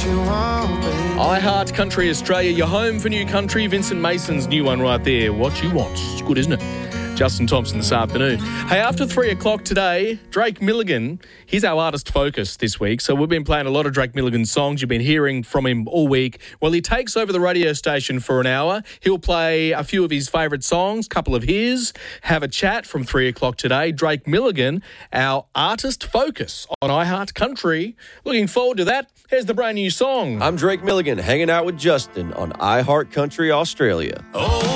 you want, baby. I Heart Country Australia, your home for new country. Vincent Mason's new one right there. What You Want. It's good, isn't it? Justin Thompson this afternoon. Hey, after 3 o'clock today, Drake Milligan, he's our artist focus this week. So we've been playing a lot of Drake Milligan songs. You've been hearing from him all week. Well, he takes over the radio station for an hour. He'll play a few of his favourite songs, a couple of his, have a chat from 3 o'clock today. Drake Milligan, our artist focus on I Heart Country. Looking forward to that. Here's the brand new song. I'm Drake Milligan, hanging out with Justin on I Heart Country Australia. Oh,